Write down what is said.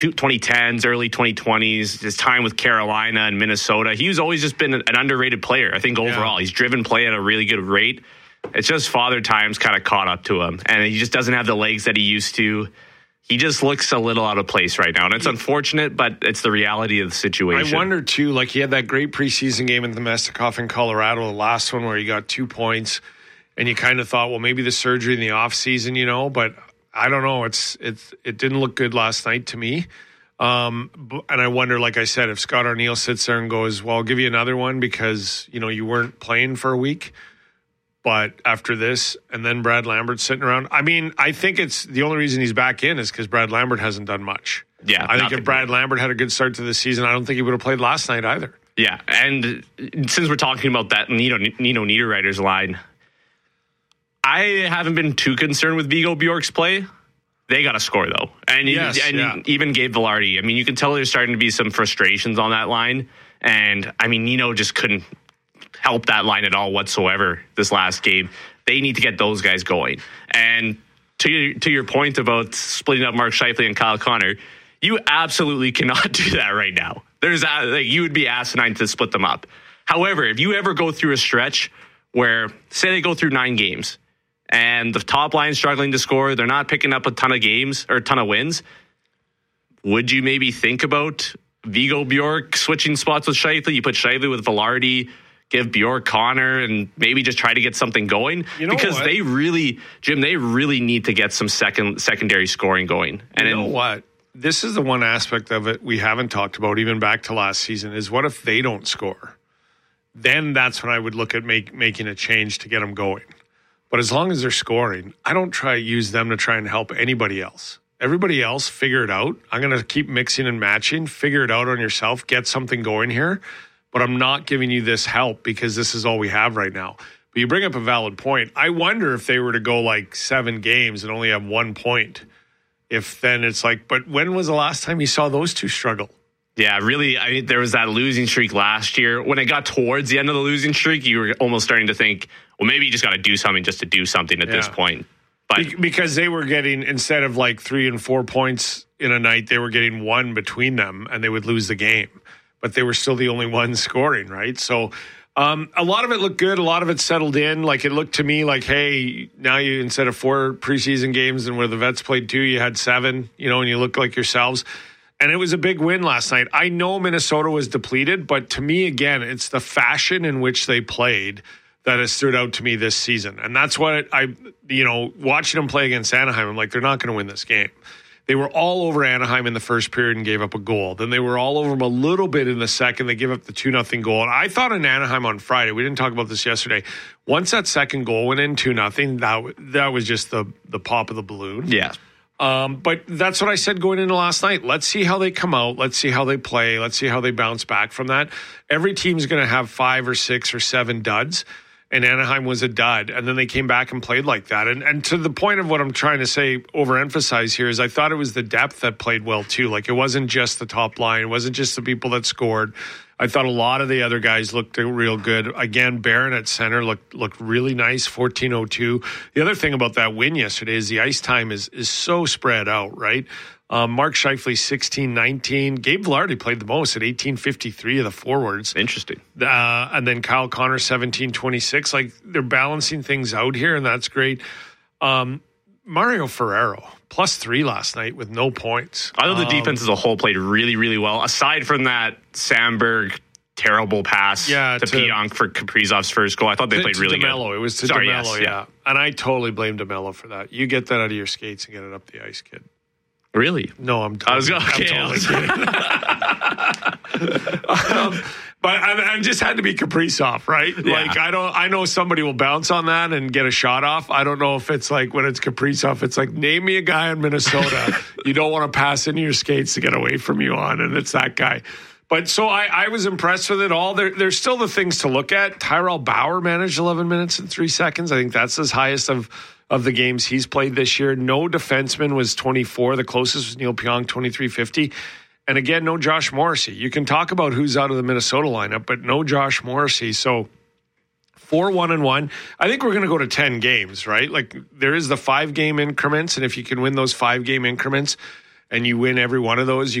2010s, early 2020s, his time with Carolina and Minnesota. He's always just been an underrated player. I think overall, he's driven play at a really good rate. It's just father time's kind of caught up to him, and he just doesn't have the legs that he used to. He just looks a little out of place right now, and it's unfortunate, but it's the reality of the situation. I wonder, too, like he had that great preseason game in Domestikov in Colorado, the last one where he got 2 points, and you kind of thought, well, maybe the surgery in the offseason, but I don't know. It didn't look good last night to me. And I wonder, like I said, if Scott Arniel sits there and goes, well, I'll give you another one because, you weren't playing for a week. But after this, and then Brad Lambert's sitting around. I mean, I think it's the only reason he's back in is because Brad Lambert hasn't done much. Yeah. I think if Brad Lambert had a good start to the season, I don't think he would have played last night either. Yeah. And since we're talking about that Nino Niederreiter's line, I haven't been too concerned with Vigo Bjork's play. They got to score, though. And even Gabe Vilardi. I mean, you can tell there's starting to be some frustrations on that line. And, I mean, Nino just couldn't help that line at all whatsoever this last game. They need to get those guys going. And to your point about splitting up Mark Scheifele and Kyle Connor, you absolutely cannot do that right now. You would be asinine to split them up. However, if you ever go through a stretch where, say they go through 9 games, and the top line struggling to score, they're not picking up a ton of games or a ton of wins, would you maybe think about Vigo Bjork switching spots with Scheifele? You put Scheifele with Vilardi, give Bjork Connor, and maybe just try to get something going? Because what? They really need to get some secondary scoring going. And you know what? This is the one aspect of it we haven't talked about, even back to last season, is what if they don't score? Then that's when I would look at making a change to get them going. But as long as they're scoring, I don't use them to try and help anybody else. Everybody else, figure it out. I'm going to keep mixing and matching. Figure it out on yourself. Get something going here. But I'm not giving you this help because this is all we have right now. But you bring up a valid point. I wonder if they were to go like 7 games and only have 1 point. If then it's like, but when was the last time you saw those two struggle? Yeah, really, I mean, there was that losing streak last year. When it got towards the end of the losing streak, you were almost starting to think, well, maybe you just got to do something just to do something at this point. But because they were getting, instead of like 3 and 4 points in a night, they were getting 1 between them and they would lose the game. But they were still the only ones scoring, right? So a lot of it looked good. A lot of it settled in. Like it looked to me like, hey, now you, instead of 4 preseason games and where the Vets played 2, you had 7, and you look like yourselves. And it was a big win last night. I know Minnesota was depleted, but to me, again, it's the fashion in which they played that has stood out to me this season. And that's what watching them play against Anaheim, I'm like, they're not going to win this game. They were all over Anaheim in the first period and gave up a goal. Then they were all over them a little bit in the second. They gave up the 2-0 goal. And I thought in Anaheim on Friday, we didn't talk about this yesterday, once that second goal went in 2-0, that was just the pop of the balloon. Yeah. But that's what I said going into last night. Let's see how they come out. Let's see how they play. Let's see how they bounce back from that. Every team's going to have 5 or 6 or 7 duds, and Anaheim was a dud. And then they came back and played like that. And to the point of what I'm trying to say, overemphasize here, is I thought it was the depth that played well too. Like it wasn't just the top line. It wasn't just the people that scored. I thought a lot of the other guys looked real good. Again, Barron at center looked really nice, 14:02. The other thing about that win yesterday is the ice time is so spread out, right? Mark Scheifele, 16:19. Gabe Vilardi played the most at 18:53 of the forwards. Interesting. And then Kyle Connor, 17:26. Like they're balancing things out here, and that's great. Mario Ferraro, +3 last night with no points. I thought the defense as a whole played really, really well. Aside from that Sandberg terrible pass to Pionk for Kaprizov's first goal, I thought they played really good. It was to DeMello, yeah. And I totally blame DeMello for that. You get that out of your skates and get it up the ice, kid. Really? No, I'm totally kidding. But I just had to be Kaprizov, right? Yeah. Like I know somebody will bounce on that and get a shot off. I don't know if it's like when it's Kaprizov, it's like, name me a guy in Minnesota you don't want to pass into your skates to get away from you on, and it's that guy. But so I was impressed with it all. There's still the things to look at. Tyrell Bauer managed 11 minutes and 3 seconds. I think that's his highest of the games he's played this year. No defenseman was 24. The closest was Neil Pionk, 23:50. And again, no Josh Morrissey. You can talk about who's out of the Minnesota lineup, but no Josh Morrissey. So 4-1-1. I think we're going to go to 10 games, right? Like there is the 5-game increments. And if you can win those 5-game increments and you win every one of those,